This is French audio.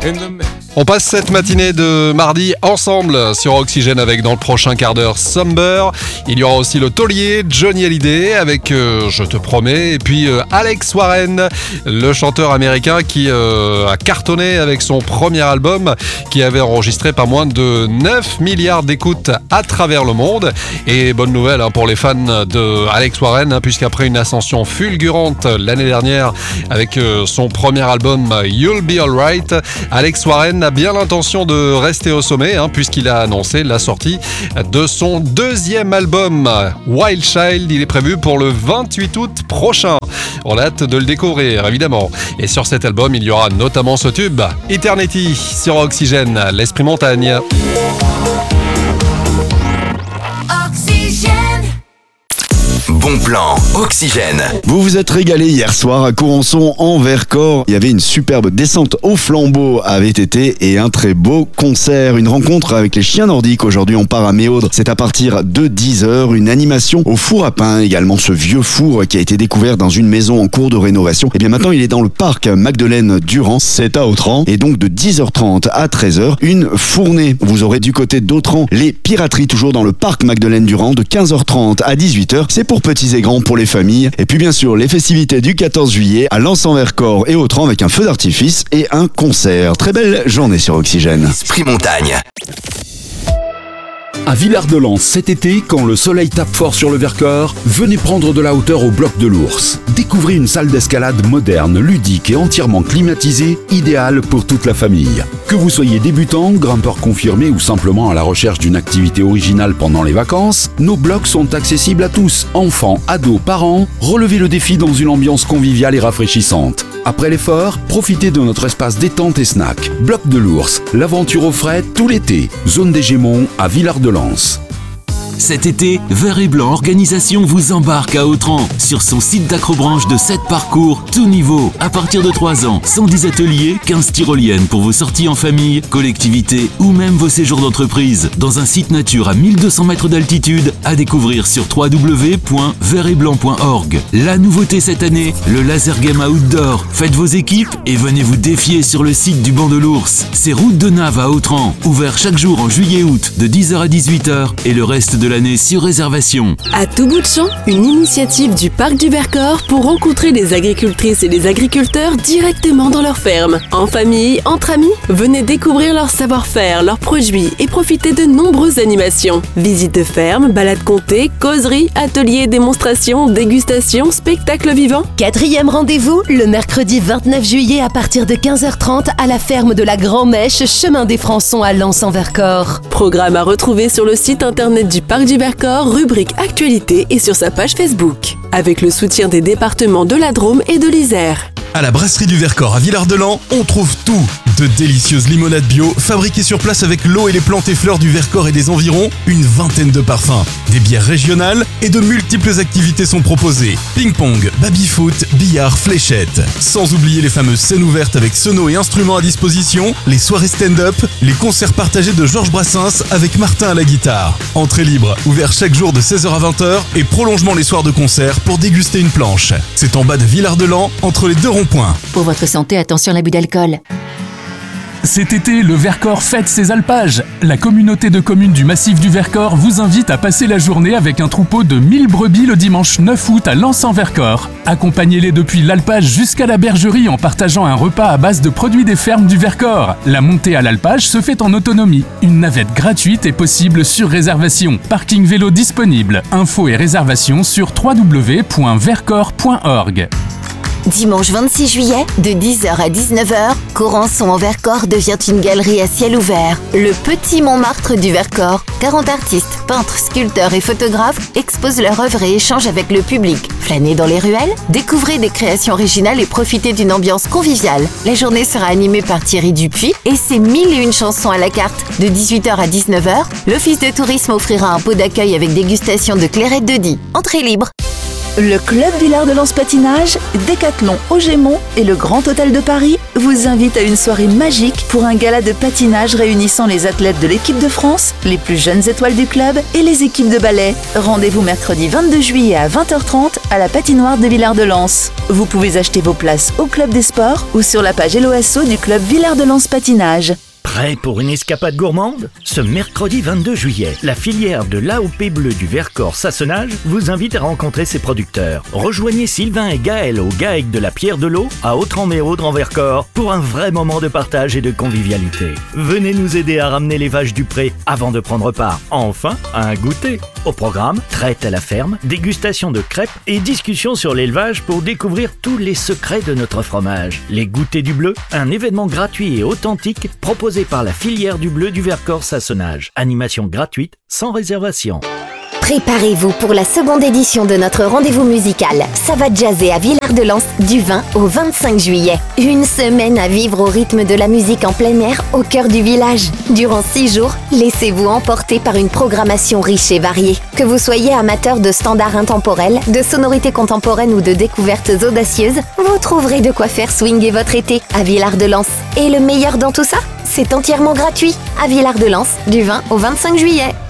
On passe cette matinée de mardi ensemble sur Oxygène avec dans le prochain quart d'heure Summer. Il y aura aussi le taulier Johnny Hallyday avec Je te promets. Et puis Alex Warren, le chanteur américain qui a cartonné avec son premier album qui avait enregistré pas moins de 9 milliards d'écoutes à travers le monde. Et bonne nouvelle pour les fans de Alex Warren puisqu'après une ascension fulgurante l'année dernière avec son premier album You'll Be Alright, Alex Warren a bien l'intention de rester au sommet puisqu'il a annoncé la sortie de son deuxième album Wild Child. Il est prévu pour le 28 août prochain. On a hâte de le découvrir évidemment. Et sur cet album, il y aura notamment ce tube Eternity sur Oxygène, l'Esprit Montagne. Bon plan, Oxygène. Vous vous êtes régalé hier soir à Corançon en Vercors. Il y avait une superbe descente au flambeau à VTT et un très beau concert. Une rencontre avec les chiens nordiques. Aujourd'hui, on part à Méaudre. C'est à partir de 10h. Une animation au four à pain. Également ce vieux four qui a été découvert dans une maison en cours de rénovation. Et bien maintenant, il est dans le parc Magdeleine Durand. C'est à Autran. Et donc de 10h30 à 13h, une fournée. Vous aurez du côté d'Autran les pirateries toujours dans le parc Magdeleine Durand de 15h30 à 18h. C'est pour petits et grands, pour les familles. Et puis bien sûr, les festivités du 14 juillet à Lens-en-Vercors et Autran avec un feu d'artifice et un concert. Très belle journée sur Oxygène. Esprit Montagne. À Villard-de-Lans cet été, quand le soleil tape fort sur le Vercors, venez prendre de la hauteur au bloc de l'Ours. Découvrez une salle d'escalade moderne, ludique et entièrement climatisée, idéale pour toute la famille. Que vous soyez débutant, grimpeur confirmé ou simplement à la recherche d'une activité originale pendant les vacances, nos blocs sont accessibles à tous, enfants, ados, parents. Relevez le défi dans une ambiance conviviale et rafraîchissante. Après l'effort, profitez de notre espace détente et snack. Bloc de l'Ours, l'aventure au frais tout l'été. Zone des Gémons à Villard-de-Lans. Cet été, Vert et Blanc Organisation vous embarque à Autran sur son site d'acrobranche de 7 parcours, tout niveau, à partir de 3 ans, 110 ateliers, 15 tyroliennes pour vos sorties en famille, collectivités ou même vos séjours d'entreprise, dans un site nature à 1200 mètres d'altitude, à découvrir sur www.vertetblanc.org. La nouveauté cette année, le laser game outdoor. Faites vos équipes et venez vous défier sur le site du Banc de l'Ours. C'est route de Nave à Autran, ouvert chaque jour en juillet-août de 10h à 18h et le reste de l'année sur réservation. À tout bout de champ, une initiative du Parc du Vercors pour rencontrer les agricultrices et les agriculteurs directement dans leur ferme. En famille, entre amis, venez découvrir leur savoir-faire, leurs produits et profiter de nombreuses animations. Visites de ferme, balades comptées, causeries, ateliers, démonstrations, dégustations, spectacles vivants. 4e rendez-vous, le mercredi 29 juillet à partir de 15h30 à la ferme de la Grand-Mèche, chemin des Françons à Lens-en-Vercors. Programme à retrouver sur le site internet du Parc du Vercors, rubrique Actualité et sur sa page Facebook. Avec le soutien des départements de la Drôme et de l'Isère. À la brasserie du Vercors à Villard-de-Lans, on trouve tout. De délicieuses limonades bio, fabriquées sur place avec l'eau et les plantes et fleurs du Vercors et des environs, une vingtaine de parfums, des bières régionales et de multiples activités sont proposées. Ping-pong, baby-foot, billard, fléchette. Sans oublier les fameuses scènes ouvertes avec sonos et instruments à disposition, les soirées stand-up, les concerts partagés de Georges Brassens avec Martin à la guitare. Entrée libre, ouvert chaque jour de 16h à 20h et prolongement les soirs de concert pour déguster une planche. C'est en bas de Villard-de-Lans, entre les deux ronds-points. Pour votre santé, attention à l'abus d'alcool. Cet été, le Vercors fête ses alpages. La communauté de communes du massif du Vercors vous invite à passer la journée avec un troupeau de 1000 brebis le dimanche 9 août à Lens-en-Vercors. Accompagnez-les depuis l'alpage jusqu'à la bergerie en partageant un repas à base de produits des fermes du Vercors. La montée à l'alpage se fait en autonomie. Une navette gratuite est possible sur réservation. Parking vélo disponible. Infos et réservations sur www.vercors.org. Dimanche 26 juillet, de 10h à 19h, Corançon en Vercors devient une galerie à ciel ouvert. Le Petit Montmartre du Vercors. 40 artistes, peintres, sculpteurs et photographes exposent leur œuvre et échangent avec le public. Flânez dans les ruelles, découvrez des créations originales et profitez d'une ambiance conviviale. La journée sera animée par Thierry Dupuis et ses 1001 chansons à la carte. De 18h à 19h, l'Office de tourisme offrira un pot d'accueil avec dégustation de clairette de Die. Entrée libre. Le Club Villard-de-Lans Patinage, Décathlon au Gémont et le Grand Hôtel de Paris vous invitent à une soirée magique pour un gala de patinage réunissant les athlètes de l'équipe de France, les plus jeunes étoiles du club et les équipes de ballet. Rendez-vous mercredi 22 juillet à 20h30 à la patinoire de Villard-de-Lans. Vous pouvez acheter vos places au Club des Sports ou sur la page LOSO du Club Villard-de-Lans Patinage. Prêt pour une escapade gourmande ? Ce mercredi 22 juillet, la filière de l'AOP Bleu du Vercors Sassenage vous invite à rencontrer ses producteurs. Rejoignez Sylvain et Gaël au GAEC de la Pierre de l'Eau à Autran-Méaudre en Vercors pour un vrai moment de partage et de convivialité. Venez nous aider à ramener les vaches du pré avant de prendre part, enfin, à un goûter. Au programme, traite à la ferme, dégustation de crêpes et discussion sur l'élevage pour découvrir tous les secrets de notre fromage. Les Goûters du Bleu, un événement gratuit et authentique proposé par la filière du bleu du Vercors Sassenage. Animation gratuite, sans réservation. Préparez-vous pour la seconde édition de notre rendez-vous musical. Ça va jazzer à Villard-de-Lans du 20 au 25 juillet. Une semaine à vivre au rythme de la musique en plein air au cœur du village. Durant 6 jours, laissez-vous emporter par une programmation riche et variée. Que vous soyez amateur de standards intemporels, de sonorités contemporaines ou de découvertes audacieuses, vous trouverez de quoi faire swinger votre été à Villard-de-Lans. Et le meilleur dans tout ça, c'est entièrement gratuit à Villard-de-Lans du 20 au 25 juillet.